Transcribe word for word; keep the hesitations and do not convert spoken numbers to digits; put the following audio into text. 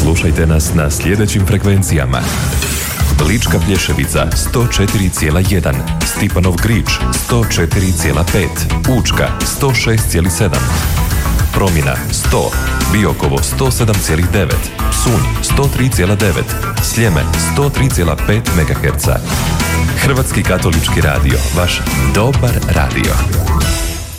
Slušajte nas na sljedećim frekvencijama: Lička Plješevica sto četiri zarez jedan, Stipanov Grič sto četiri zarez pet, Učka sto šest zarez sedam, Promina sto, Biokovo sto sedam zarez devet, Psunj sto tri zarez devet, Sljeme sto tri zarez pet megaherca. Hrvatski katolički radio, vaš dobar radio.